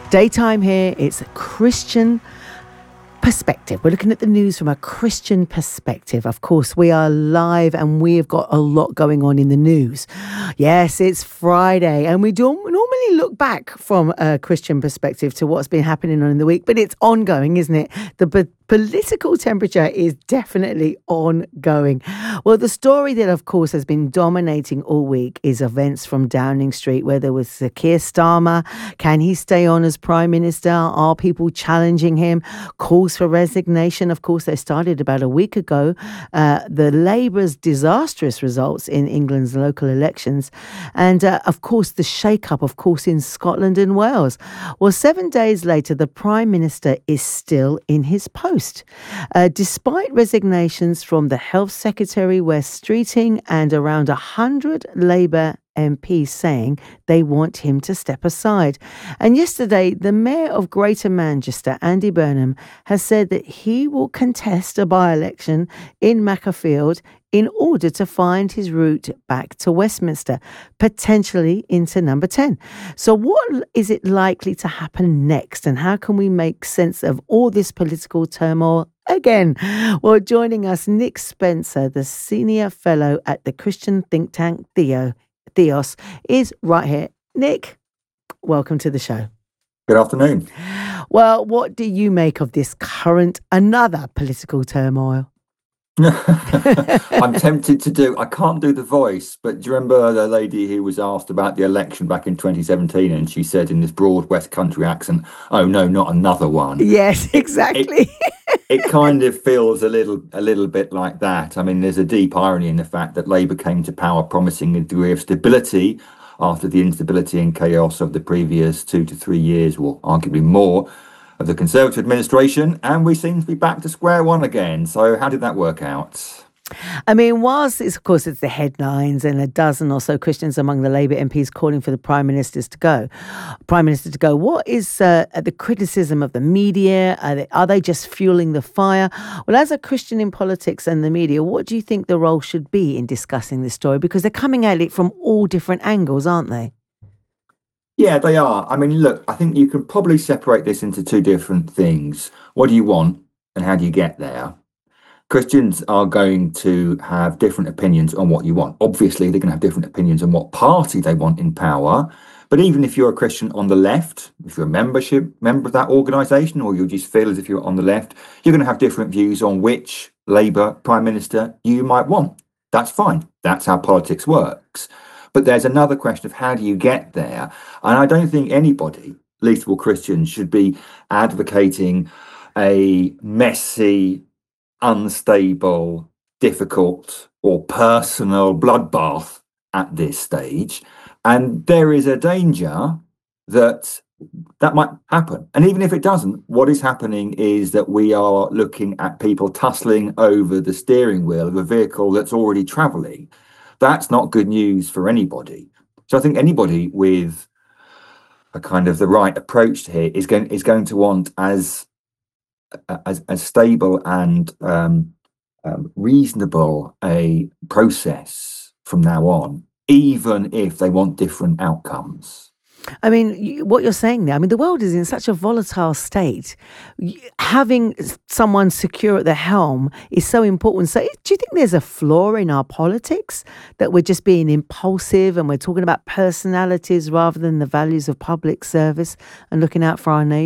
Daytime here, it's a Christian perspective. We're looking at the news from a Christian perspective. Of course, we are live and we've got a lot going on in the news. Yes, it's Friday and we don't normally look back from a Christian perspective to what's been happening in the week, but it's ongoing, isn't it? The political temperature is definitely ongoing. Well, the story that, of course, has been dominating all week is events from Downing Street, where there was Keir Starmer. Can he stay on as Prime Minister? Are people challenging him? Calls for resignation. Of course, they started about a week ago. The Labour's disastrous results in England's local elections. And, of course, the shake-up, of course, in Scotland and Wales. Well, 7 days later, the Prime Minister is still in his post. Despite resignations from the Health Secretary, Wes Streeting, and around 100 Labour MPs saying they want him to step aside. And yesterday, the Mayor of Greater Manchester, Andy Burnham, has said that he will contest a by-election in Macclesfield in order to find his route back to Westminster, potentially into number 10. So what is it likely to happen next, and how can we make sense of all this political turmoil again? Well, joining us, Nick Spencer, the Senior Fellow at the Christian think tank Theos, is right here. Nick, welcome to the show. Good afternoon. Well, what do you make of this current, another political turmoil? I'm tempted to I can't do the voice, but do you remember the lady who was asked about the election back in 2017 and she said in this broad West Country accent, "Oh no, not another one." Yes, exactly. It kind of feels a little bit like that. I mean, there's a deep irony in the fact that Labour came to power promising a degree of stability after the instability and chaos of the previous 2 to 3 years, or arguably more, of the Conservative administration, and we seem to be back to square one again. So how did that work out? I mean, whilst it's the headlines and a dozen or so Christians among the Labour MPs calling for the Prime Minister to go, what is the criticism of the media? Are they just fueling the fire? Well, as a Christian in politics and the media, what do you think the role should be in discussing this story? Because they're coming at it from all different angles, aren't they? Yeah, they are. I mean, look, I think you can probably separate this into two different things. What do you want and how do you get there? Christians are going to have different opinions on what you want. Obviously, they're going to have different opinions on what party they want in power. But even if you're a Christian on the left, if you're a member of that organisation, or you just feel as if you're on the left, you're going to have different views on which Labour Prime Minister you might want. That's fine. That's how politics works. But there's another question of how do you get there? And I don't think anybody, least of all Christians, should be advocating a messy, unstable, difficult, or personal bloodbath at this stage. And there is a danger that might happen. And even if it doesn't, what is happening is that we are looking at people tussling over the steering wheel of a vehicle that's already travelling. That's not good news for anybody. So I think anybody with a kind of the right approach to here is going to want as stable and reasonable a process from now on, even if they want different outcomes. I mean, what you're saying there, I mean, the world is in such a volatile state. Having someone secure at the helm is so important. So do you think there's a flaw in our politics, that we're just being impulsive and we're talking about personalities rather than the values of public service and looking out for our neighbours?